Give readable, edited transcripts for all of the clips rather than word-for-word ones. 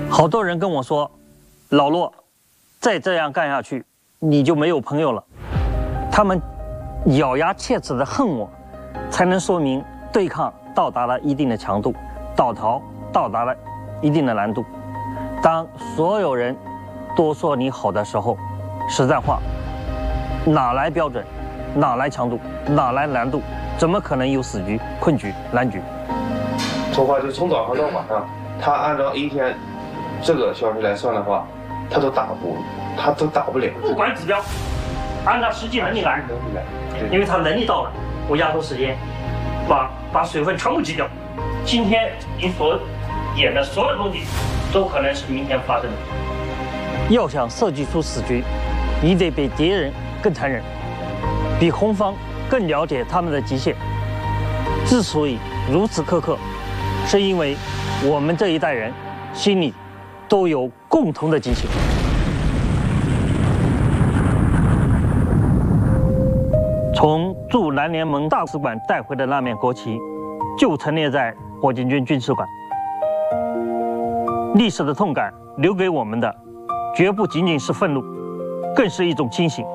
好多人跟我说，老骆，再这样干下去，你就没有朋友了。他们咬牙切齿地恨我，才能说明对抗到达了一定的强度，倒逃到达了一定的难度。当所有人都说你好的时候，实在话，哪来标准，哪来强度，哪来难度？怎么可能有死局、困局、难局？ 说话就从早上到晚上，他按照一天这个小时来算的话，他都打不了。 不管指标，按照实际能力来，因为他能力到了，我压缩时间，把水分全部挤掉。今天你所演的所有东西，都可能是明天发生的。要想设计出死局，你得比敌人更残忍，比红方更了解他们的极限。之所以如此苛刻，是因为我们这一代人心里都有共同的激情。从驻南联盟大使馆带回的那面国旗，就陈列在火箭军军事馆。历史的痛感留给我们的，绝不仅仅是愤怒，更是一种清醒。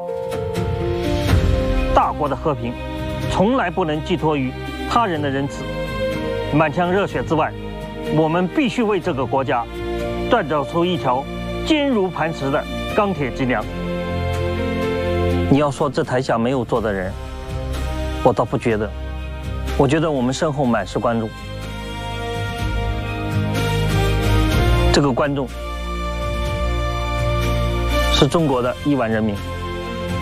大国的和平，从来不能寄托于他人的仁慈。满腔热血之外，我们必须为这个国家锻造出一条坚如磐石的钢铁脊梁。你要说这台下没有坐的人，我倒不觉得，我觉得我们身后满是观众。这个观众是中国的亿万人民。